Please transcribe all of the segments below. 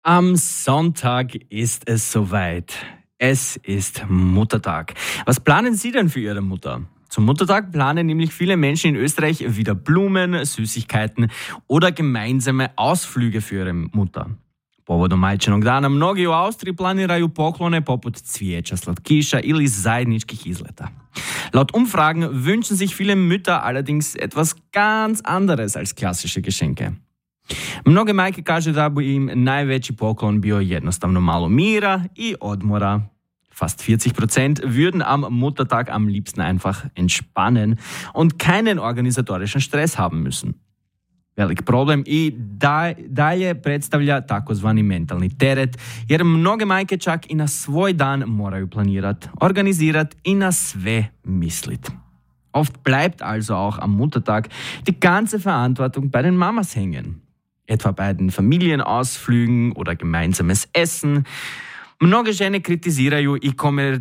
Am Sonntag ist es soweit. Es ist Muttertag. Was planen Sie denn für Ihre Mutter? Zum Muttertag planen nämlich viele Menschen in Österreich wieder Blumen, Süßigkeiten oder gemeinsame Ausflüge für ihre Mutter. Povodom majčinog dana mnogi u Austriji planiraju poklone poput cvijeća, slatkiša ili zajedničkih izleta. Laut Umfragen wünschen sich viele Mütter allerdings etwas ganz anderes als klassische Geschenke. Mnoge majke kažu da bi im najveći poklon bio jednostavno malo mira i odmora. Fast 40% würden am Muttertag am liebsten einfach entspannen und keinen organisatorischen Stress haben müssen. Velik problem i dalje predstavlja takozvani mentalni teret, jer mnoge majke čak i na svoj dan moraju planirat, organizirat i na sve mislit. Oft bleibt also auch am Muttertag die ganze Verantwortung bei den Mamas hängen. Etwa bei den Familienausflügen oder gemeinsames Essen. Mnoge žene kritiziraju i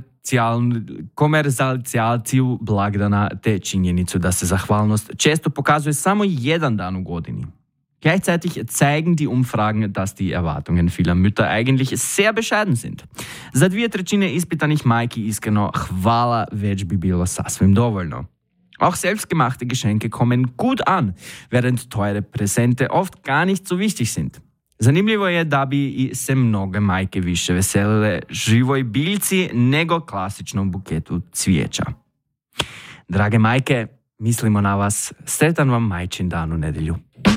komercijalizaciju blagdana te činjenicu da se zahvalnost često pokazuje samo jedan dan u godini. Gleichzeitig zeigen die Umfragen, dass die Erwartungen vieler Mütter eigentlich sehr bescheiden sind. Za 2/3 ispitanih majki iskreno hvala već bi bilo sasvim dovoljno. Auch selbstgemachte Geschenke kommen gut an, während teure Präsente oft gar nicht so wichtig sind. Zanimljivo je da bi se mnoge majke više veselile živoj biljci nego klasičnom buketu cvijeća. Drage majke, mislimo na vas. Sretan vam majčin dan u nedjelju.